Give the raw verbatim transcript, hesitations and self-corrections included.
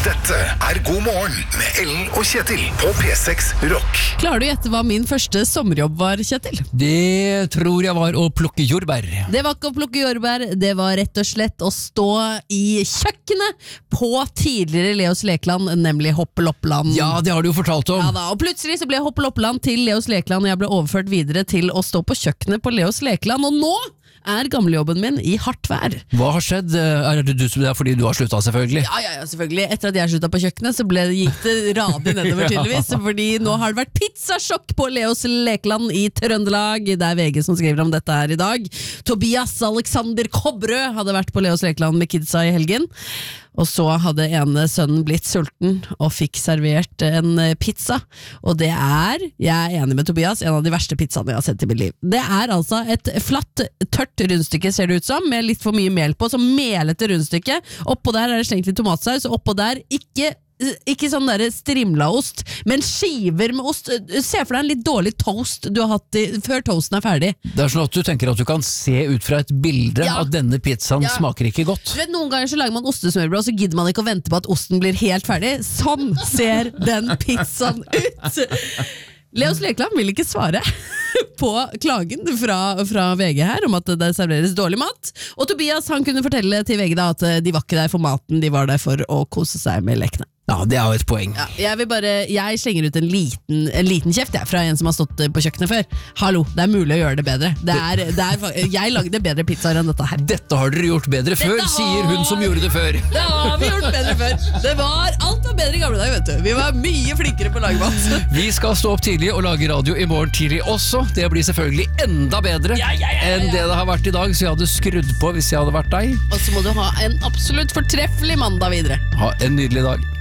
Dette er God morgen med Ellen og Kjetil på P seks Rock. Klarer du å gjette hva min første sommerjobb var, Kjetil? Det tror jeg var å plukke jordbær. Det var ikke å plukke jordbær, det var rett og slett å stå i kjøkkenet på tidligere Leos Lekeland, nemlig Hoppeloppeland. Ja, det har du jo fortalt om. Ja da, og plutselig så ble Hoppeloppeland til Leos Lekeland, og jeg ble overført videre til å stå på kjøkkenet på Leos Lekeland, og nå er gamlejobben min i hardt vær. Hva har skjedd? Er det du som det er fordi du har sluttet, selvfølgelig? Ja, ja, ja, selvfølgelig. Etter at jeg sluttet på kjøkkenet, så ble, gikk det radig nedover tydeligvis, fordi nå har det vært pizzasjokk på Leos Lekeland i Trøndelag. Det er V G som skriver om dette her i dag. Tobias Alexander Kobberød hadde vært på Leos Lekeland med kidsa i helgen. Og så hadde ene sønnen blitt sulten og fikk servert en pizza. Og det er, jeg er enig med Tobias, en av de verste pizzaene jeg har sett i mitt liv. Det er altså et flatt, tørt rundstykke, ser det ut som, med litt for mye mel på, så melete rundstykke. Oppå der er det slengt litt tomatsaus, og oppå der ikke Ikke sånn der strimlaost, men skiver med ost. Se for deg en litt dårlig toast du har hatt i, før toasten er ferdig. Det er sånn at du tenker at du kan se ut fra et bilde Ja. at denne pizzaen Ja. smaker ikke godt. Du vet, noen ganger så lager man ostesmørbrød, og så gidder man ikke å vente på at osten blir helt ferdig. Sånn ser den pizzaen ut! Leos Lekeland vil ikke svare på klagen fra, fra V G her om at det serveres dårlig mat. Og Tobias han kunne fortelle til V G da at de var ikke der for maten, de var der for å kose seg med lekene. Ja, det er jo et poeng. Ja, jeg, vil bare, jeg slenger ut en liten, en liten kjeft jeg, fra en som har stått på kjøkkenet før. Hallo, det er mulig å gjøre det bedre. Det er, det er, jeg lagde bedre pizzaer enn dette her. Dette har dere gjort bedre før, Dette sier hun som gjorde det før. Det har vi gjort bedre før. Det var, alt var bedre i gamle dager, vet du. Vi var mye flinkere på å lage mat. Vi skal stå opp tidlig og lage radio i morgen tidlig også. Det blir selvfølgelig enda bedre Ja, ja, ja, ja. enn det det har vært i dag, så jeg hadde skrudd på hvis jeg hadde vært deg. Og så må du ha en absolutt fortreffelig mandag videre. Ha en nydelig dag.